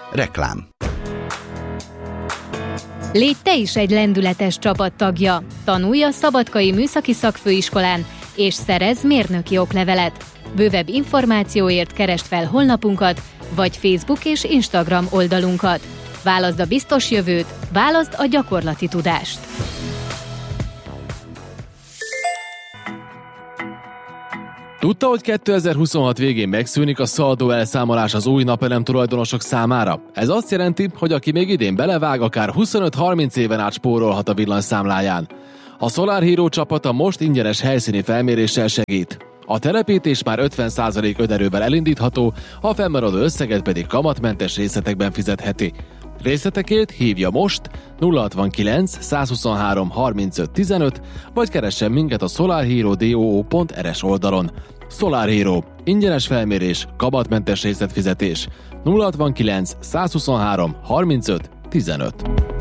Reklám. Légy te is egy lendületes csapat tagja. Tanulj a Szabadkai Műszaki Szakfőiskolán, és szerezz mérnöki oklevelet. Bővebb információért keresd fel honlapunkat, vagy Facebook és Instagram oldalunkat. Válaszd a biztos jövőt, válaszd a gyakorlati tudást. Tudta, hogy 2026 végén megszűnik a szaldó elszámolás az új napelem tulajdonosok számára? Ez azt jelenti, hogy aki még idén belevág, akár 25-30 éven át spórolhat a villanyszámláján. A Solar Hero csapata most ingyenes helyszíni felméréssel segít. A telepítés már 50% önerővel elindítható, a fennmaradó összeget pedig kamatmentes részletekben fizetheti. Részletekért hívja most 069 123 35 15, vagy keressen minket a solarhero.do.rs oldalon. Solar Hero. Ingyenes felmérés, kamatmentes részletfizetés. 069 123 35 15.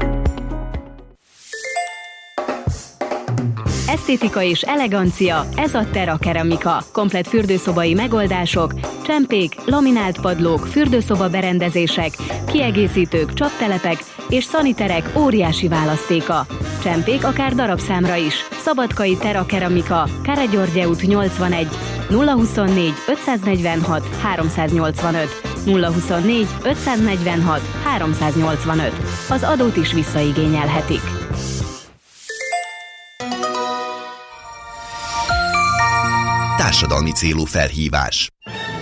Esztétika és elegancia, ez a Terra Keramika. Komplett fürdőszobai megoldások, csempék, laminált padlók, fürdőszoba berendezések, kiegészítők, csaptelepek és szaniterek óriási választéka. Csempék akár darabszámra is. Szabadkai Terra Keramika, Káragyorgye út 81, 024 546 385, 024 546 385. Az adót is visszaigényelhetik. Társadalmi célú felhívás.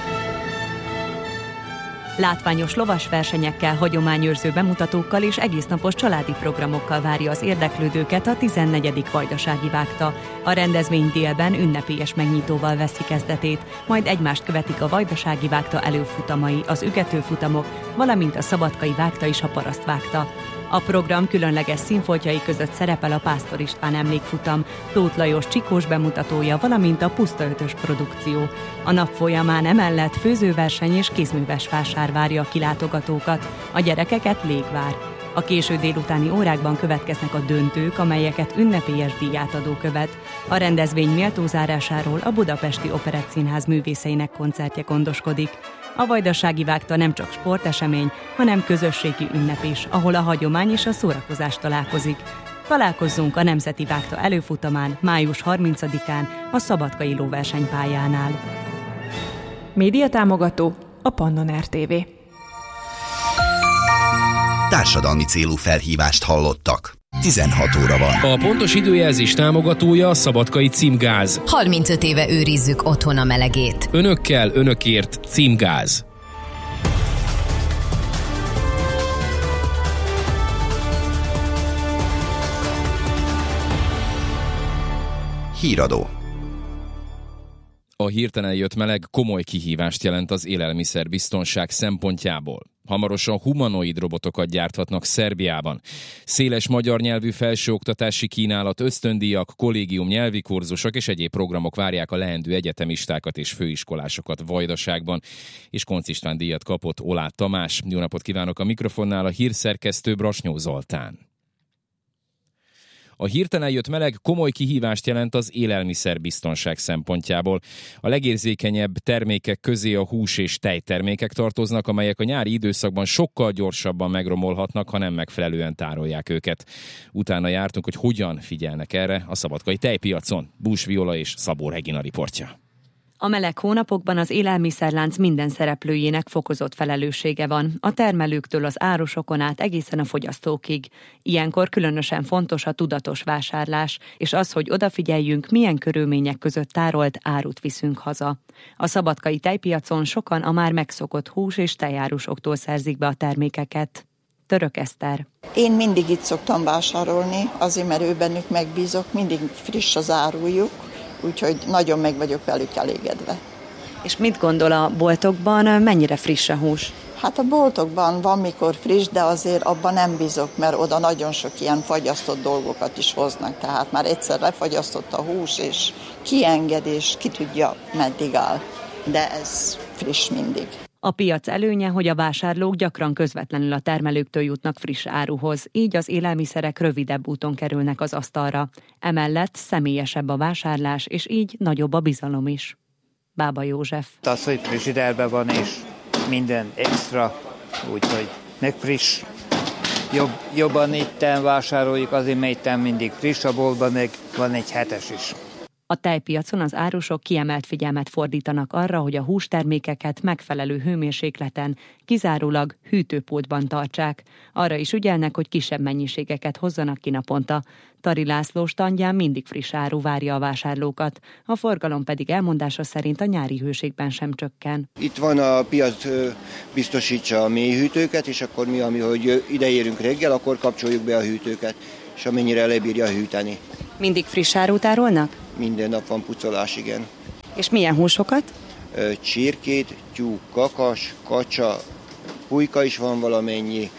Látványos lovasversenyekkel, hagyományőrző bemutatókkal és egésznapos családi programokkal várja az érdeklődőket a 14. Vajdasági Vágta. A rendezvény délben ünnepélyes megnyitóval veszi kezdetét, majd egymást követik a Vajdasági Vágta előfutamai, az ügetőfutamok, valamint a Szabadkai Vágta és a Parasztvágta. A program különleges színfoltjai között szerepel a Pásztor István emlékfutam, Tóth Lajos csikós bemutatója, valamint a Puszta Ötös produkció. A nap folyamán emellett főzőverseny és kézműves vásár várja a kilátogatókat, a gyerekeket légvár. A késő délutáni órákban következnek a döntők, amelyeket ünnepélyes díjátadó követ. A rendezvény méltó zárásáról a Budapesti Operettszínház művészeinek koncertje gondoskodik. A Vajdasági Vágta nem csak sportesemény, hanem közösségi ünnep is, ahol a hagyomány és a szórakozás találkozik. Találkozzunk a Nemzeti Vágta előfutamán, május 30-án a Szabadkai lóversenypályánál. Médiatámogató a Pannon RTV. Társadalmi célú felhívást hallottak. 16 óra van. A pontos időjelzés támogatója a Szabadkai Címgáz. 35 éve őrizzük otthon a melegét. Önökkel, önökért Címgáz. Híradó. A hirtelen jött meleg komoly kihívást jelent az élelmiszerbiztonság szempontjából. Hamarosan humanoid robotokat gyárthatnak Szerbiában. Széles magyar nyelvű felsőoktatási kínálat, ösztöndíjak, kollégium nyelvi kurzusok és egyéb programok várják a leendő egyetemistákat és főiskolásokat Vajdaságban. És Koncz István díjat kapott Oláh Tamás. Jó napot kívánok, a mikrofonnál a hírszerkesztő Brasnyó Zoltán. A hirtelen jött meleg komoly kihívást jelent az élelmiszerbiztonság szempontjából. A legérzékenyebb termékek közé a hús- és tejtermékek tartoznak, amelyek a nyári időszakban sokkal gyorsabban megromolhatnak, ha nem megfelelően tárolják őket. Utána jártunk, hogy hogyan figyelnek erre a szabadkai tejpiacon. Bús Viola és Szabó Regina riportja. A meleg hónapokban az élelmiszerlánc minden szereplőjének fokozott felelőssége van, a termelőktől az árusokon át egészen a fogyasztókig. Ilyenkor különösen fontos a tudatos vásárlás, és az, hogy odafigyeljünk, milyen körülmények között tárolt árut viszünk haza. A szabadkai tejpiacon sokan a már megszokott hús- és tejárusoktól szerzik be a termékeket. Török Eszter. Én mindig itt szoktam vásárolni, azért mert ő bennük megbízok, mindig friss az árujuk. Úgyhogy nagyon meg vagyok velük elégedve. És mit gondol a boltokban, mennyire friss a hús? Hát a boltokban van mikor friss, de azért abban nem bízok, mert oda nagyon sok ilyen fagyasztott dolgokat is hoznak. Tehát már egyszer lefagyasztott a hús, és kienged, és ki tudja, meddig áll. De ez friss mindig. A piac előnye, hogy a vásárlók gyakran közvetlenül a termelőktől jutnak friss áruhoz, így az élelmiszerek rövidebb úton kerülnek az asztalra. Emellett személyesebb a vásárlás, és így nagyobb a bizalom is. Bába József. Az, hogy frigiderben van, és minden extra, úgyhogy meg friss. Jobban itten vásároljuk, azért mert itten mindig friss, a boltban meg van egy 7-es is. A tejpiacon az árusok kiemelt figyelmet fordítanak arra, hogy a hústermékeket megfelelő hőmérsékleten, kizárólag hűtőpótban tartsák. Arra is ügyelnek, hogy kisebb mennyiségeket hozzanak ki naponta. Tari László standján mindig friss áru várja a vásárlókat, a forgalom pedig elmondása szerint a nyári hőségben sem csökken. Itt van a piac, biztosítsa a mélyhűtőket, és akkor mi, hogy ideérünk reggel, akkor kapcsoljuk be a hűtőket, és amennyire lebírja hűteni. Mindig friss árut árulnak? Minden nap van pucolás, igen. És milyen húsokat? Csirkét, tyúk, kakas, kacsa, pulyka is van valamennyi,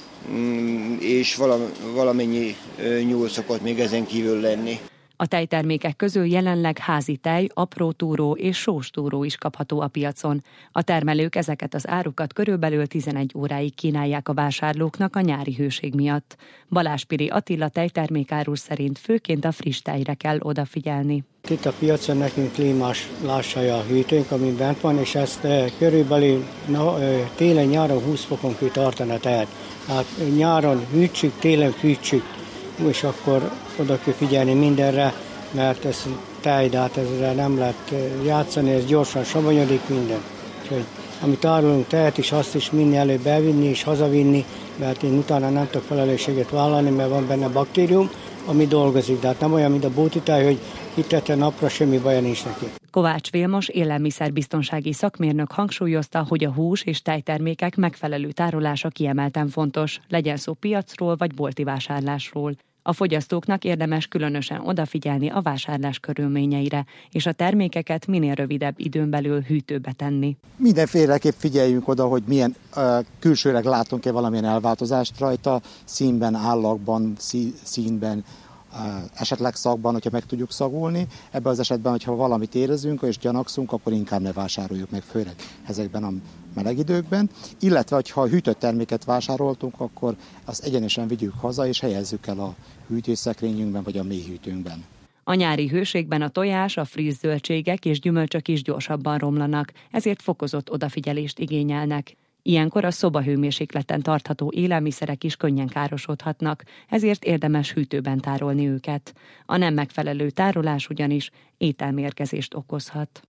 és valamennyi nyúl szokott még ezen kívül lenni. A tejtermékek közül jelenleg házi tej, apró túró és sós túró is kapható a piacon. A termelők ezeket az árukat körülbelül 11 óráig kínálják a vásárlóknak a nyári hőség miatt. Balázs Piri Attila tejtermékárus szerint főként a friss tejre kell odafigyelni. Itt a piacon nekünk klímás lássaja a hűtőnk, ami bent van, és ezt körülbelül télen-nyáron 20 fokon kell tartani a tejet. Hát nyáron hűtsük, télen fűtsük, és akkor oda kell figyelni mindenre, mert ez tej, de hát ezzel nem lehet játszani, ez gyorsan savanyodik minden. Úgyhogy amit árulunk tejet is, azt is minél előbb elvinni és hazavinni, mert én utána nem tudok felelősséget vállalni, mert van benne baktérium, ami dolgozik, de hát nem olyan, mint a bóti tej, hogy kitette napra, semmi baja nincs neki. Kovács Vilmos élelmiszerbiztonsági szakmérnök hangsúlyozta, hogy a hús és tejtermékek megfelelő tárolása kiemelten fontos, legyen szó piacról vagy bolti vásárlásról. A fogyasztóknak érdemes különösen odafigyelni a vásárlás körülményeire, és a termékeket minél rövidebb időn belül hűtőbe tenni. Mindenféleképp figyeljünk oda, hogy milyen külsőleg látunk-e valamilyen elváltozást rajta, színben, állagban, színben, esetleg szagban, hogyha meg tudjuk szagolni. Ebben az esetben, hogyha valamit érezünk és gyanakszunk, akkor inkább ne vásároljuk meg, főleg ezekben a meleg időkben. Illetve, hogyha hűtött terméket vásároltunk, akkor azt egyenesen vigyük haza és helyezzük el a hűtőszekrényünkben vagy a mélyhűtőnkben. A nyári hőségben a tojás, a fríz zöldségek és gyümölcsök is gyorsabban romlanak, ezért fokozott odafigyelést igényelnek. Ilyenkor a szobahőmérsékleten tartható élelmiszerek is könnyen károsodhatnak, ezért érdemes hűtőben tárolni őket. A nem megfelelő tárolás ugyanis ételmérgezést okozhat.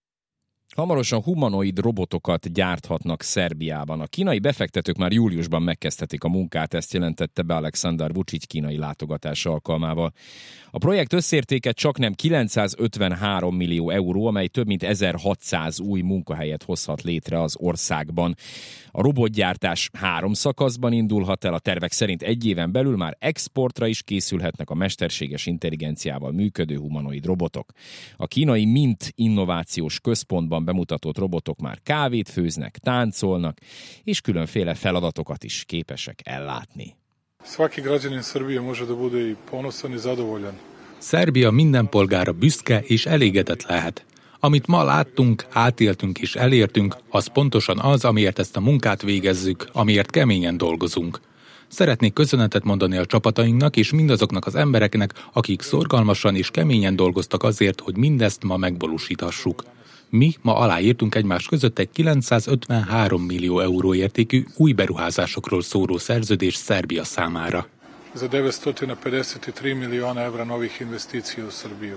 Hamarosan humanoid robotokat gyárthatnak Szerbiában. A kínai befektetők már júliusban megkezdhetik a munkát, ezt jelentette be Alexander Vučić kínai látogatása alkalmával. A projekt összértéke csaknem 953 millió euró, amely több mint 1600 új munkahelyet hozhat létre az országban. A robotgyártás 3 szakaszban indulhat el, a tervek szerint 1 éven belül már exportra is készülhetnek a mesterséges intelligenciával működő humanoid robotok. A kínai MINT innovációs központban bemutatott robotok már kávét főznek, táncolnak, és különféle feladatokat is képesek ellátni. Svaki građanin Srbije može da bude i ponosan i zadovoljan. Szerbia minden polgára büszke és elégedett lehet. Amit ma láttunk, átéltünk és elértünk, az pontosan az, amiért ezt a munkát végezzük, amiért keményen dolgozunk. Szeretnék köszönetet mondani a csapatainknak és mindazoknak az embereknek, akik szorgalmasan és keményen dolgoztak azért, hogy mindezt ma megvalósíthassuk. Mi ma aláírtunk egymás között egy 953 millió euró értékű új beruházásokról szóló szerződést Szerbia számára. Za 953 miliona evra novih investicija u Srbiju.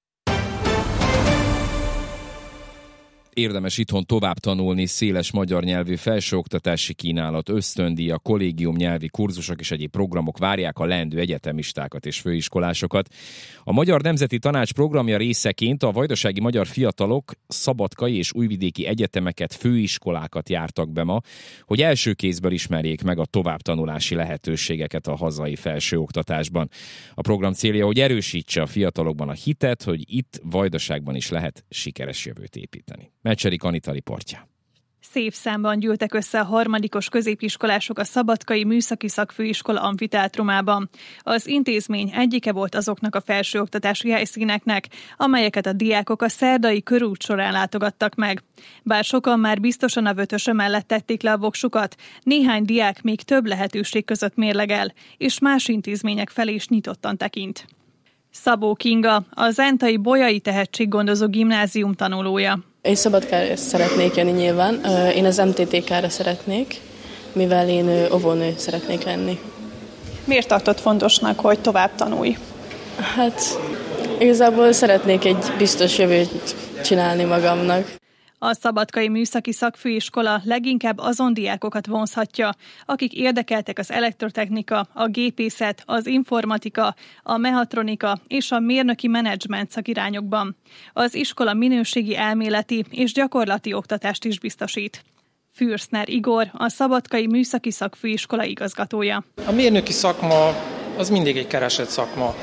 Érdemes itthon tovább tanulni, széles magyar nyelvű felsőoktatási kínálat, ösztöndíj, a kollégium nyelvi kurzusok és egyéb programok várják a leendő egyetemistákat és főiskolásokat. A Magyar Nemzeti Tanács programja részeként a vajdasági magyar fiatalok szabadkai és újvidéki egyetemeket, főiskolákat jártak be ma, hogy első kézből ismerjék meg a továbbtanulási lehetőségeket a hazai felsőoktatásban. A program célja, hogy erősítse a fiatalokban a hitet, hogy itt Vajdaságban is lehet sikeres jövőt építeni. Meccserik Anita riportja. Szép számban gyűltek össze a harmadikos középiskolások a Szabadkai Műszaki Szakfőiskola amfiteátrumában. Az intézmény egyike volt azoknak a felsőoktatási helyszíneknek, amelyeket a diákok a szerdai körút során látogattak meg. Bár sokan már biztosan a vötöse mellett tették le a voksukat, néhány diák még több lehetőség között mérlegel, és más intézmények felé is nyitottan tekint. Szabó Kinga, a zentai Bolyai Tehetséggondozó Gimnázium tanulója. Én Szabadkára szeretnék jönni nyilván, én az MTTK-ra szeretnék, mivel én óvónő szeretnék lenni. Miért tartott fontosnak, hogy tovább tanulj? Hát igazából szeretnék egy biztos jövőt csinálni magamnak. A Szabadkai Műszaki Szakfőiskola leginkább azon diákokat vonzhatja, akik érdekeltek az elektrotechnika, a gépészet, az informatika, a mechatronika és a mérnöki menedzsment szakirányokban. Az iskola minőségi elméleti és gyakorlati oktatást is biztosít. Fürszner Igor, a Szabadkai Műszaki Szakfőiskola igazgatója. A mérnöki szakma az mindig egy keresett szakma,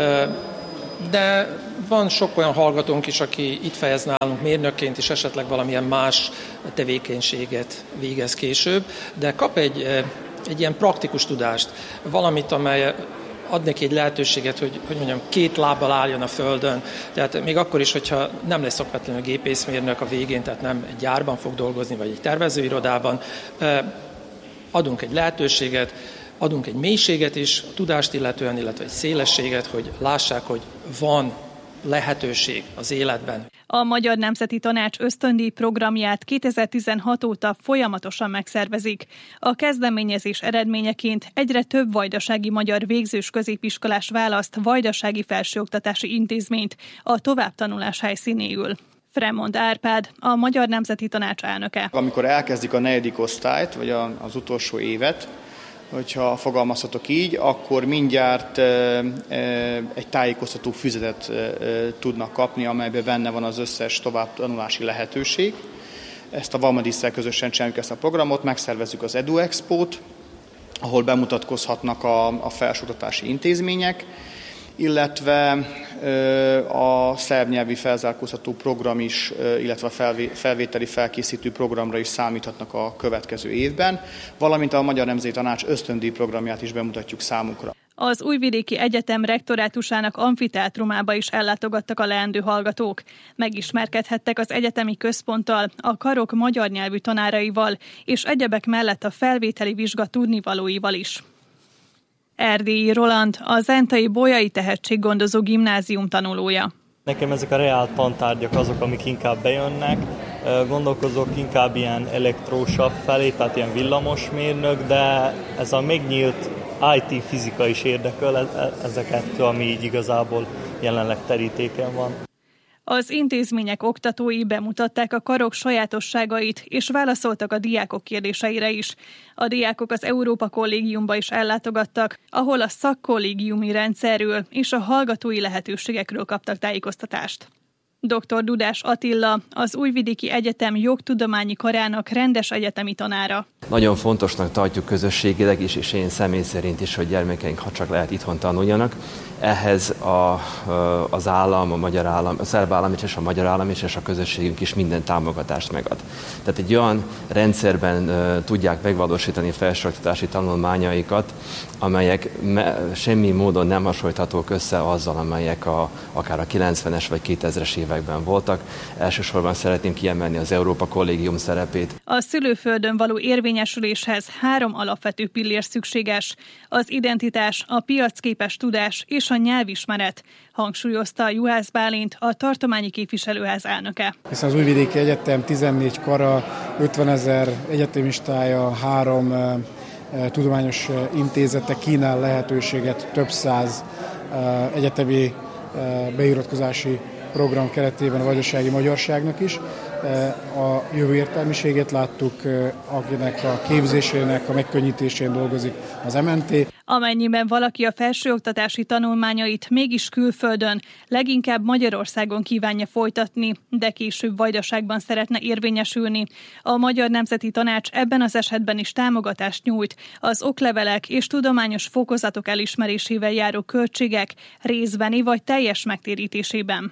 de van sok olyan hallgatónk is, aki itt fejez nálunk mérnökként, és esetleg valamilyen más tevékenységet végez később, de kap egy ilyen praktikus tudást, valamit, amely ad neki egy lehetőséget, hogy mondjam, 2 lábbal álljon a földön. Tehát még akkor is, hogyha nem lesz okvetlenül gépészmérnök a végén, tehát nem egy gyárban fog dolgozni, vagy egy tervezőirodában, adunk egy lehetőséget, adunk egy mélységet is, a tudást illetően, illetve egy szélességet, hogy lássák, hogy van lehetőség az életben. A Magyar Nemzeti Tanács ösztöndíj programját 2016 óta folyamatosan megszervezik. A kezdeményezés eredményeként egyre több vajdasági magyar végzős középiskolás választ vajdasági felsőoktatási intézményt a továbbtanulás helyszínéül. Fremond Árpád, a Magyar Nemzeti Tanács elnöke. Amikor elkezdik a 4. osztályt, vagy az utolsó évet, hogyha fogalmazhatok így, akkor mindjárt egy tájékoztató füzetet tudnak kapni, amelyben benne van az összes továbbtanulási lehetőség. Ezt a Valmadisszel közösen csináljuk ezt a programot, megszervezzük az Edu Expót, ahol bemutatkozhatnak a felsőoktatási intézmények, illetve a szerb nyelvi felzárkóztató program is, illetve a felvételi felkészítő programra is számíthatnak a következő évben, valamint a Magyar Nemzeti Tanács ösztöndíj programját is bemutatjuk számukra. Az Újvidéki Egyetem rektorátusának amfiteátrumába is ellátogattak a leendő hallgatók. Megismerkedhettek az egyetemi központtal, a karok magyar nyelvű tanáraival, és egyebek mellett a felvételi vizsga tudnivalóival is. Erdélyi Roland, a zentai Bolyai Tehetséggondozó Gimnázium tanulója. Nekem ezek a reál tantárgyak azok, amik inkább bejönnek. Gondolkozok inkább ilyen elektrósabb felé, tehát ilyen villamosmérnök, de ez a megnyílt IT fizika is érdekel, ezeket, ami így igazából jelenleg terítéken van. Az intézmények oktatói bemutatták a karok sajátosságait, és válaszoltak a diákok kérdéseire is. A diákok az Európa Kollégiumba is ellátogattak, ahol a szakkollégiumi rendszerről és a hallgatói lehetőségekről kaptak tájékoztatást. Dr. Dudás Attila, az Újvidéki Egyetem jogtudományi karának rendes egyetemi tanára. Nagyon fontosnak tartjuk közösségileg is, és én személy szerint is, hogy gyermekeink, ha csak lehet, itthon tanuljanak. Ehhez az állam, a magyar állam, a szerb állam és a magyar állam és a közösségünk is minden támogatást megad. Tehát egy olyan rendszerben tudják megvalósítani felsőoktatási tanulmányaikat, amelyek semmi módon nem hasonlíthatók össze azzal, amelyek akár a 90-es vagy 2000-es években voltak. Elsősorban szeretném kiemelni az Európa Kollégium szerepét. A szülőföldön való érvényesüléshez 3 alapvető pillér szükséges: az identitás, a piacképes tudás és a nyelvismeret, hangsúlyozta Juhász Bálint, a tartományi képviselőház elnöke. Hiszen az Újvidéki Egyetem 14 kara, 50 000 egyetemistája, 3 tudományos intézete kínál lehetőséget több száz egyetemi beiratkozási program keretében a vajdasági magyarságnak is. A jövő értelmiségét láttuk, akinek a képzésének a megkönnyítésén dolgozik az MNT. Amennyiben valaki a felsőoktatási tanulmányait mégis külföldön, leginkább Magyarországon kívánja folytatni, de később Vajdaságban szeretne érvényesülni, a Magyar Nemzeti Tanács ebben az esetben is támogatást nyújt az oklevelek és tudományos fokozatok elismerésével járó költségek részbeni vagy teljes megtérítésében.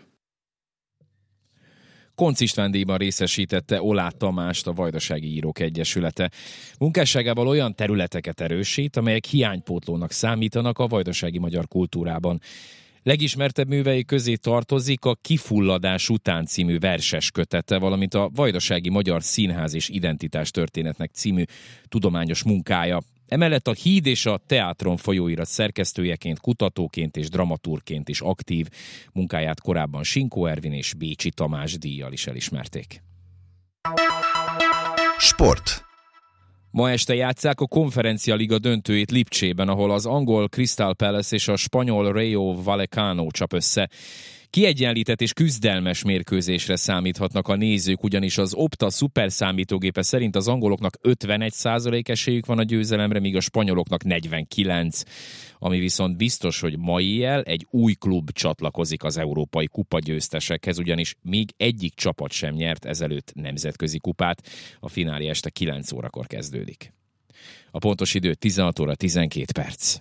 Koncz István díjban részesítette Oláth Tamást a Vajdasági Írók Egyesülete. Munkásságával olyan területeket erősít, amelyek hiánypótlónak számítanak a vajdasági magyar kultúrában. Legismertebb művei közé tartozik a Kifulladás után című verses kötete, valamint a Vajdasági Magyar Színház és Identitás történetnek című tudományos munkája. Emellett a Híd és a Teátron folyóirat szerkesztőjeként, kutatóként és dramaturgként is aktív. Munkáját korábban Sinkó Ervin és Bécsi Tamás díjjal is elismerték. Sport. Ma este játsszák a Konferencia Liga döntőjét Lipcsében, ahol az angol Crystal Palace és a spanyol Rayo Vallecano csap össze. Kiegyenlített és küzdelmes mérkőzésre számíthatnak a nézők, ugyanis az Opta szuperszámítógépe szerint az angoloknak 51% esélyük van a győzelemre, míg a spanyoloknak 49%. Ami viszont biztos, hogy ma éjjel egy új klub csatlakozik az európai kupa győztesekhez, ugyanis még egyik csapat sem nyert ezelőtt nemzetközi kupát. A finálé este 9 órakor kezdődik. A pontos idő 16 óra 12 perc.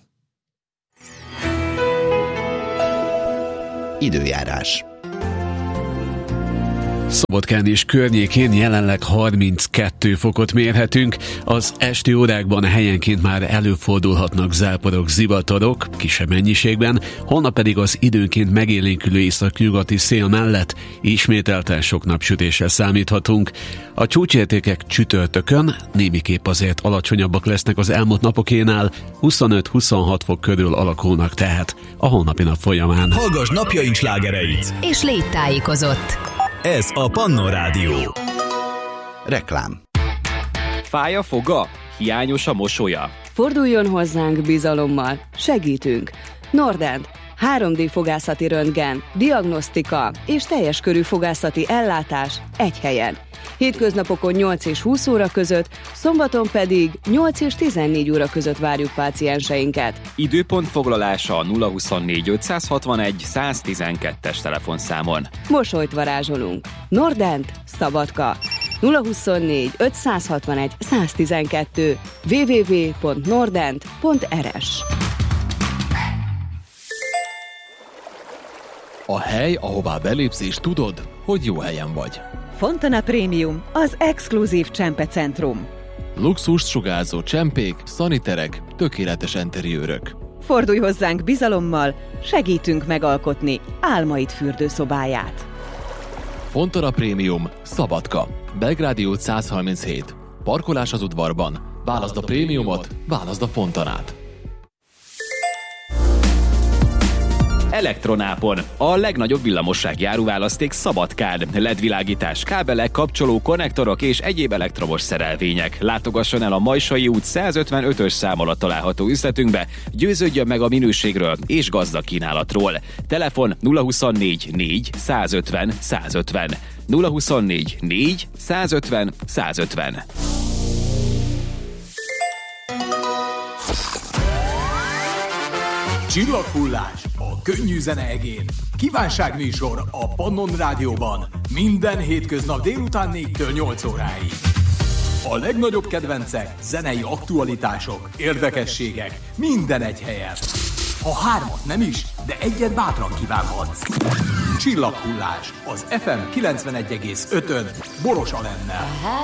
Időjárás. Szabadkán és környékén jelenleg 32 fokot mérhetünk, az esti órákban helyenként már előfordulhatnak záporok, zivatarok, kisebb mennyiségben, holnap pedig az időnként megélénkülő északnyugati szél mellett ismételten sok napsütésre számíthatunk. A csúcsértékek csütörtökön némiképp azért alacsonyabbak lesznek az elmúlt napokénál, 25-26 fok körül alakulnak tehát a holnapi nap folyamán. Hallgass napjaink slágereit! És légy tájékozott! Ez a Pannon Rádió. Reklám. Fáj a foga? Hiányos a mosolya? Forduljon hozzánk bizalommal, segítünk. Nordent, 3D fogászati röntgen, diagnosztika és teljes körű fogászati ellátás egy helyen. Hétköznapokon 8 és 20 óra között, szombaton pedig 8 és 14 óra között várjuk pácienseinket. Időpont foglalása a 024 561 112-es telefonszámon. Mosolyt varázsolunk. Nordent, Szabadka. 024 561 112 www.nordent.rs. A hely, ahová belépsz és tudod, hogy jó helyen vagy. Fontana Premium, az exkluzív csempecentrum. Luxust sugárzó csempék, szaniterek, tökéletes enteriőrök. Fordulj hozzánk bizalommal, segítünk megalkotni álmaid fürdőszobáját. Fontana Premium, Szabadka, Belgrádi út 137. Parkolás az udvarban. Válaszd a prémiumot, válaszd a Fontanát. Elektronápon. A legnagyobb villamossági áruválaszték Szabadkán. LED-világítás, kábelek, kapcsoló, konnektorok és egyéb elektromos szerelvények. Látogasson el a Majsai út 155-ös szám alatt található üzletünkbe, győződjön meg a minőségről és gazdag kínálatról. Telefon 024 4 150 150. 024 4 150 150. Csillaghullás a könnyű zene egén. Kívánságműsor a Pannon Rádióban. Minden hétköznap délután 4-től 8 óráig. A legnagyobb kedvencek, zenei aktualitások, érdekességek, minden egy helyen. Ha hármat nem is, de egyet bátran kívánhatsz. Csillaghullás az FM 91,5-ön Boros Alennel.